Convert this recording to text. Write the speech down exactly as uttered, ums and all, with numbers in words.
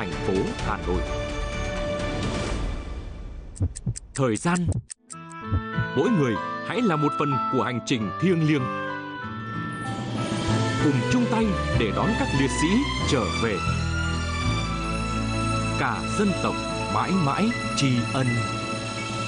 thành phố Hà Nội. Thời gian. Mỗi người hãy là một phần của hành trình thiêng liêng. Cùng chung tay để đón các liệt sĩ trở về. Cả dân tộc mãi mãi tri ân.